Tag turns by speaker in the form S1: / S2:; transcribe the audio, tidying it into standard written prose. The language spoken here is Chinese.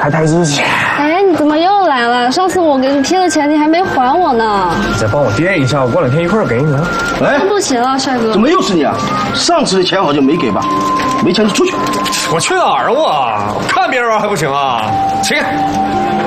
S1: 还带日钱。
S2: 哎，你怎么又来了？上次我给你批了钱，你还没还我呢。
S1: 你再帮我垫一下，我过2天一块儿给你啊。
S3: 哎，
S2: 不行了，帅哥。
S3: 怎么又是你啊？上次的钱好像没给吧？没钱就出去。
S1: 我去哪儿啊我？看别人玩还不行啊？起开！